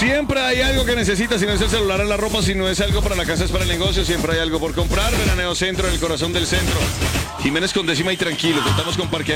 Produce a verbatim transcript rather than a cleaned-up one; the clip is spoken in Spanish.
Siempre hay algo que necesitas, si no es el celular, es la ropa, si no es algo para la casa, es para el negocio, siempre hay algo por comprar. Veraneo Centro, en el corazón del centro. Jiménez con décima y tranquilo, contamos con parque